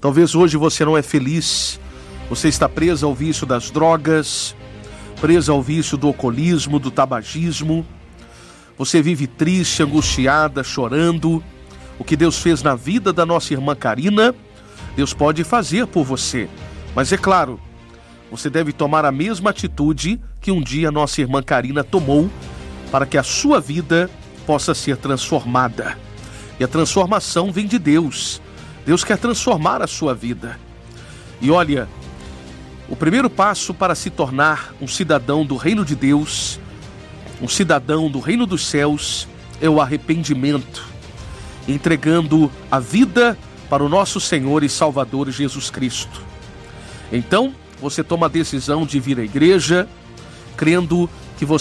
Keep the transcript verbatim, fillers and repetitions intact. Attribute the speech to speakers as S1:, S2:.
S1: Talvez hoje você não é feliz, você está preso ao vício das drogas, preso ao vício do alcoolismo, do tabagismo. Você vive triste, angustiada, chorando. O que Deus fez na vida da nossa irmã Karina, Deus pode fazer por você. Mas é claro, você deve tomar a mesma atitude que um dia nossa irmã Karina tomou para que a sua vida possa ser transformada. E a transformação vem de Deus. Deus quer transformar a sua vida. E olha, o primeiro passo para se tornar um cidadão do reino de Deus, um cidadão do reino dos céus, é o arrependimento, entregando a vida para o nosso Senhor e Salvador Jesus Cristo. Então, você toma a decisão de vir à igreja, crendo